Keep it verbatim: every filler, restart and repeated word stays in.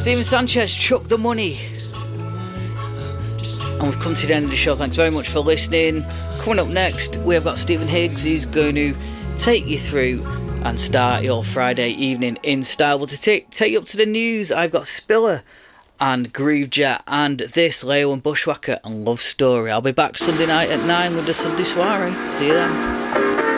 Steven Sanchez, Chuck the Money. And we've come to the end of the show. Thanks very much for listening. Coming up next, we have got Stephen Higgs, who's going to take you through and start your Friday evening in style. But to take, take you up to the news, I've got Spiller and Groovejet and this, Leo and Bushwhacker and Love Story. I'll be back Sunday night at nine with the Sunday Soiree. See you then.